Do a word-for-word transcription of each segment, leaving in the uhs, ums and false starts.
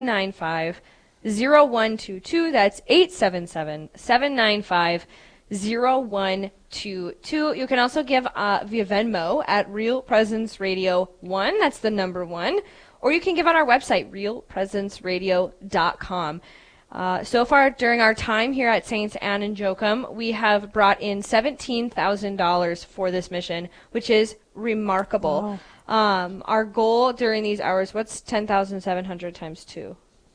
nine five zero one two two. That's eight seven seven, seven nine five, zero one two two. You can also give uh, via Venmo at Real Presence Radio one. That's the number one. Or you can give on our website, real presence radio dot com. Uh, so far, during our time here at Saints Anne and Joachim, we have brought in seventeen thousand dollars for this mission, which is remarkable. Wow. Um, our goal during these hours, what's ten thousand seven hundred times two?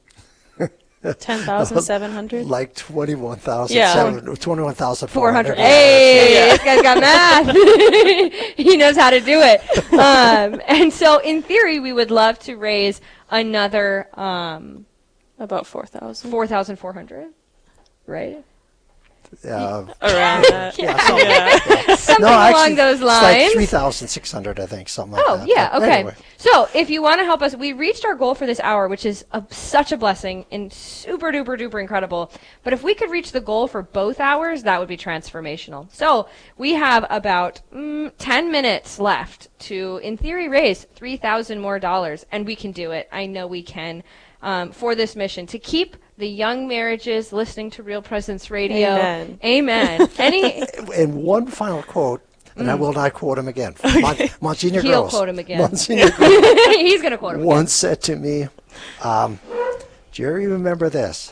ten thousand seven hundred? Like twenty-one thousand Yeah. twenty-one thousand four four hundred. hundred. Hey, this guy's got math. He knows how to do it. Um, and so, in theory, we would love to raise another um, About four thousand. four thousand four hundred, right? Uh, Around that. yeah, something, Yeah. Something no, along actually, those it's lines. like three thousand six hundred, I think, something like Oh, that. yeah, But okay. anyway. So, if you want to help us, we reached our goal for this hour, which is a, such a blessing and super duper duper incredible. But if we could reach the goal for both hours, that would be transformational. So, we have about mm, ten minutes left to, in theory, raise three thousand more dollars, and we can do it. I know we can. Um, for this mission, to keep the young marriages listening to Real Presence Radio. Amen. Amen. Any, And one final quote, and I will not quote him again. Mon- Monsignor He'll Gross. quote him again. Monsignor Gross he's going to quote him again. once said to me, um, Jerry, remember this.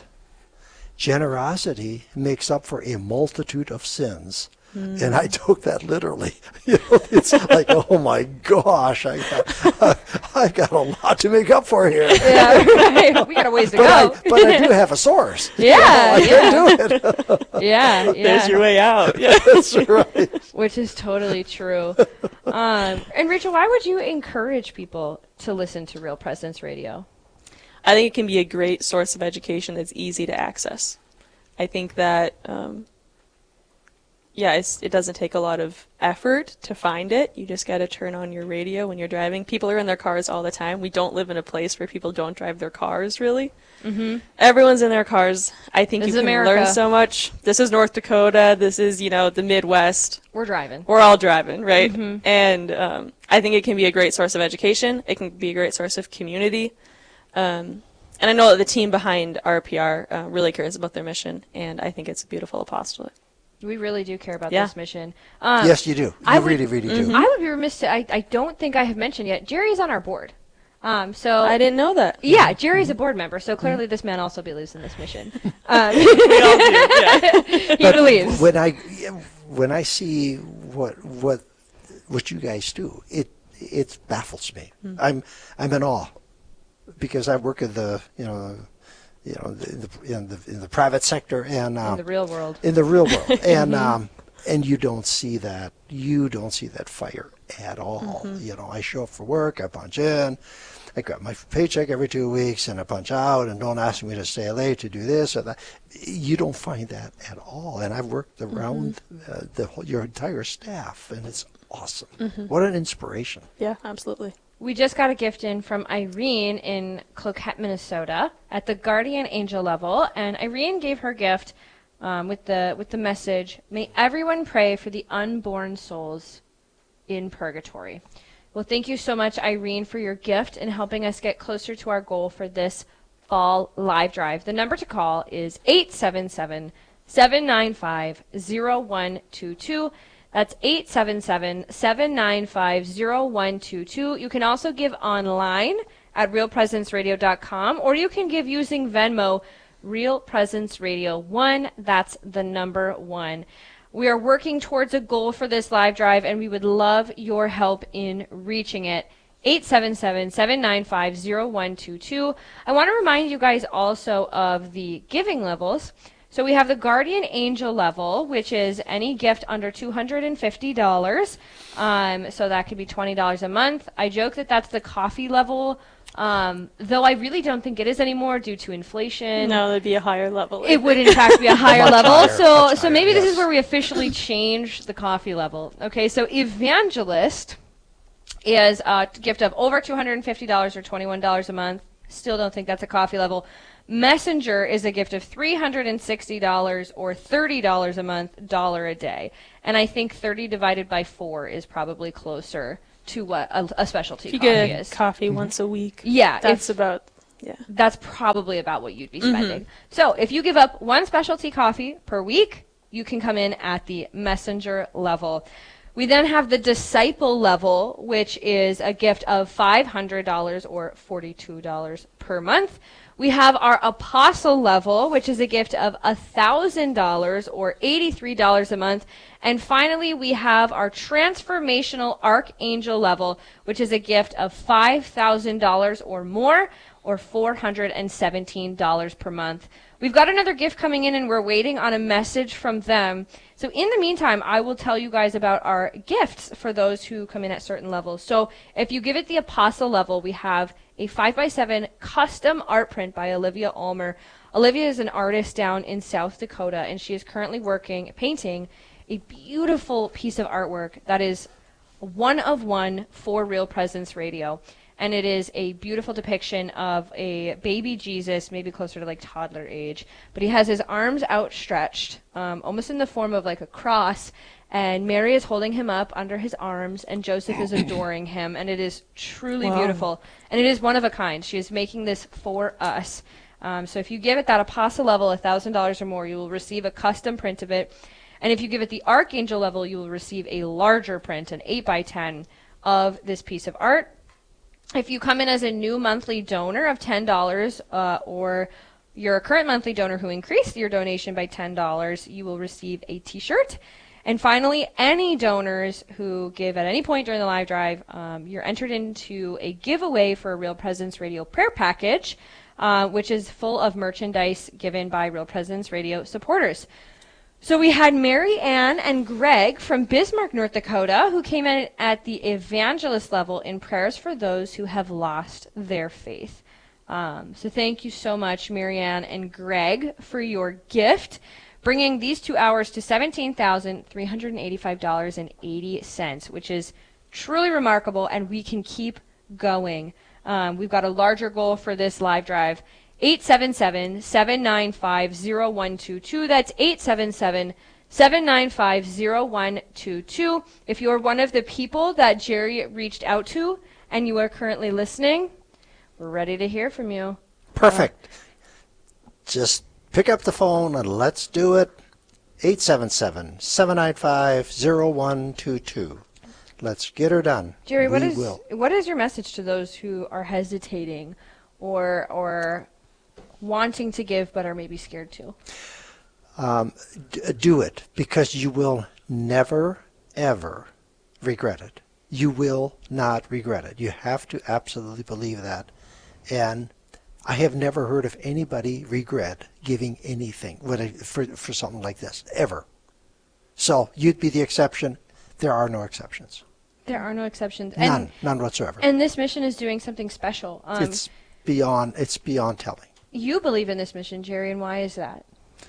Generosity makes up for a multitude of sins. Mm. And I took that literally. You know, it's like, oh my gosh, I got, I got a lot to make up for here. Yeah, right. We got a ways to but, go. I, but I do have a source. Yeah, You know, I yeah. can do it. Yeah, There's your yeah. way out. Yeah. That's right. Which is totally true. Um, and Rachel, why would you encourage people to listen to Real Presence Radio? I think it can be a great source of education that's easy to access. I think that, um, yeah, it's, it doesn't take a lot of effort to find it. You just got to turn on your radio when you're driving. People are in their cars all the time. We don't live in a place where people don't drive their cars, really. Mm-hmm. Everyone's in their cars. I think This you is can America. learn so much. This is North Dakota. This is, you know, the Midwest. We're driving. We're all driving, right? Mm-hmm. And um, I think it can be a great source of education. It can be a great source of community. Um, and I know that the team behind R P R uh, really cares about their mission, and I think it's a beautiful apostolate. We really do care about Yeah. this mission. Um, Yes, you do. You I would- really, really do. I would be remiss to, I, I don't think I have mentioned yet, Jerry's on our board. Um, so I didn't know that. Yeah, Jerry's a board member, so clearly this man also believes in this mission. Um, We all do, yeah. he But believes. When I when I see what what what you guys do, it it baffles me. Hmm. I'm I'm in awe because I work in the you know you know in the in the, in the private sector and um, in the real world. in the real world and um, and you don't see that you don't see that fire at all. Mm-hmm. You know, I show up for work, I punch in. I got my paycheck every two weeks, and I punch out, and don't ask me to stay late to do this or that. You don't find that at all. And I've worked around Mm-hmm. uh, the whole, your entire staff, and it's awesome. Mm-hmm. What an inspiration! Yeah, absolutely. We just got a gift in from Irene in Cloquet, Minnesota, at the Guardian Angel level, and Irene gave her gift um, with the with the message: "May everyone pray for the unborn souls in purgatory." Well, thank you so much, Irene, for your gift and helping us get closer to our goal for this fall live drive. The number to call is eight seven seven, seven nine five, zero one two two. That's eight seven seven, seven nine five, zero one two two. You can also give online at real presence radio dot com, or you can give using Venmo, Real Presence Radio one. That's the number one. We are working towards a goal for this live drive, and we would love your help in reaching it. eight seven seven, seven nine five, zero one two two. I want to remind you guys also of the giving levels. So we have the Guardian Angel level, which is any gift under two hundred fifty dollars. Um, so that could be twenty dollars a month. I joke that that's the coffee level, um, though I really don't think it is anymore due to inflation. No, that'd be a higher level. It would, in fact, be a higher Much level. higher, so, much so maybe higher, this is yes. where we officially change the coffee level. Okay, so Evangelist is a gift of over two hundred fifty dollars or twenty-one dollars a month. Still don't think that's a coffee level. Messenger is a gift of three hundred sixty dollars or thirty dollars a month, dollar a day. And I think thirty divided by four is probably closer to what a, a specialty If you coffee get is. coffee once a week, Yeah, that's if- about Yeah. that's probably about what you'd be spending. Mm-hmm. So if you give up one specialty coffee per week, you can come in at the messenger level. We then have the disciple level, which is a gift of five hundred dollars or forty-two dollars per month. We have our apostle level, which is a gift of one thousand dollars or eighty-three dollars a month. And finally, we have our transformational archangel level, which is a gift of five thousand dollars or more, or four hundred seventeen dollars per month. We've got another gift coming in, and we're waiting on a message from them. So in the meantime, I will tell you guys about our gifts for those who come in at certain levels. So if you give it the apostle level, we have a five by seven custom art print by Olivia Ulmer. Olivia is an artist down in South Dakota, and she is currently working, painting a beautiful piece of artwork that is one of one for Real Presence Radio. And it is a beautiful depiction of a baby Jesus, maybe closer to like toddler age. But he has his arms outstretched, um, almost in the form of like a cross. And Mary is holding him up under his arms, and Joseph is adoring him. And it is truly wow. beautiful. And it is one of a kind. She is making this for us. Um, so if you give it that apostle level, one thousand dollars or more, you will receive a custom print of it. And if you give it the archangel level, you will receive a larger print, an eight by ten, of this piece of art. If you come in as a new monthly donor of ten dollars uh, or you're a current monthly donor who increased your donation by ten dollars, you will receive a t-shirt. And finally, any donors who give at any point during the live drive, um, you're entered into a giveaway for a Real Presence Radio prayer package, uh, which is full of merchandise given by Real Presence Radio supporters. So we had Mary Ann and Greg from Bismarck, North Dakota, who came in at the evangelist level in prayers for those who have lost their faith. Um, so thank you so much, Mary Ann and Greg, for your gift, bringing these two hours to seventeen thousand three hundred eighty-five dollars and eighty cents, which is truly remarkable, and we can keep going. Um, we've got a larger goal for this live drive. eight seven seven, seven nine five, zero one two two. That's eight seven seven, seven nine five, zero one two two. If you're one of the people that Jerry reached out to and you are currently listening, we're ready to hear from you. Perfect. Uh, Just pick up the phone and let's do it. eight seven seven, seven nine five, zero one two two. Let's get her done. Jerry, what we is will. what is your message to those who are hesitating or or wanting to give but are maybe scared to? Um, d- do it, because you will never, ever regret it. You will not regret it. You have to absolutely believe that. And I have never heard of anybody regret giving anything for, for something like this, ever. So you'd be the exception. There are no exceptions. There are no exceptions. None, and, none whatsoever. And this mission is doing something special. Um, it's beyond, it's beyond telling. You believe in this mission, Jerry, and why is that?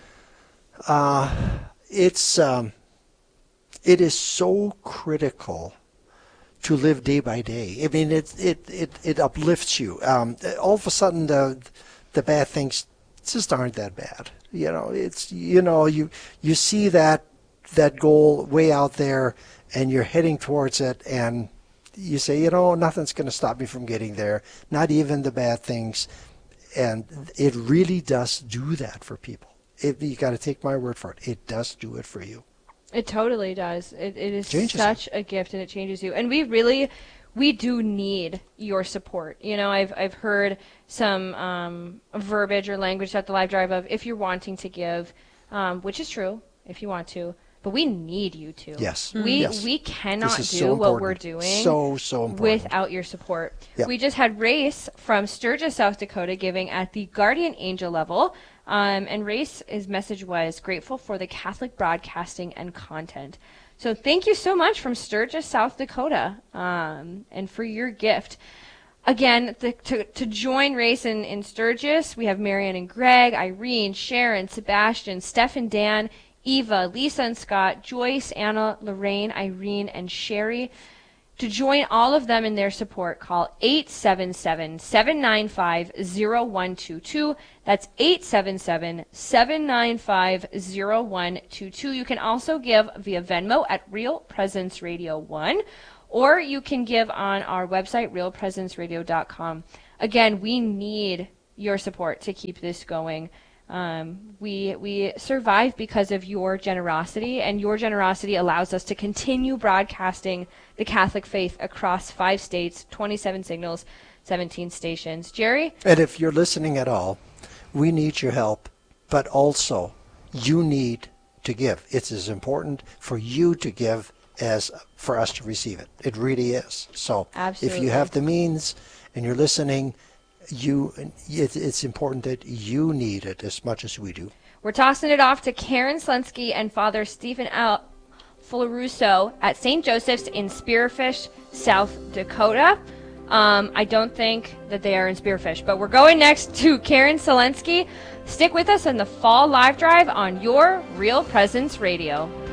Uh, it's um, it is so critical to live day by day. I mean, it it it, it uplifts you. Um, all of a sudden, the the bad things just aren't that bad. You know, it's you know you you see that that goal way out there, and you're heading towards it, and you say, you know, nothing's going to stop me from getting there. Not even the bad things. And it really does do that for people. It, you got to take my word for it. It does do it for you. It totally does. It, it is changes such you. a gift, and it changes you. And we really, we do need your support. You know, I've I've heard some um, verbiage or language at the live drive of if you're wanting to give, um, which is true, if you want to. But we need you to. Yes. We yes. we cannot do so what we're doing so, so without your support. Yep. We just had Race from Sturgis, South Dakota, giving at the Guardian Angel level. Um, and Race, his message was grateful for the Catholic broadcasting and content. So thank you so much from Sturgis, South Dakota, um, and for your gift. Again, the, to, to join Race in, in Sturgis, we have Marianne and Greg, Irene, Sharon, Sebastian, Steph and Dan, Eva, Lisa and Scott, Joyce, Anna, Lorraine, Irene, and Sherry. To join all of them in their support, call eight seven seven, seven nine five, zero one two two. That's eight seven seven, seven nine five, zero one two two. You can also give via Venmo at Real Presence Radio one, or you can give on our website, real presence radio dot com. Again, we need your support to keep this going. Um, we we survive because of your generosity, and your generosity allows us to continue broadcasting the Catholic faith across five states, twenty-seven signals, seventeen stations. Jerry? And if you're listening at all, we need your help, but also you need to give. It's as important for you to give as for us to receive it. It really is. So Absolutely. If you have the means and you're listening, you it, it's important that you need it as much as we do. We're tossing it off to Karen Slensky and Father Stephen L. Flaruso at Saint Joseph's in Spearfish, South Dakota. Um, I don't think that they are in Spearfish, but we're going next to Karen Selensky. Stick with us on the Fall Live Drive on Your Real Presence Radio.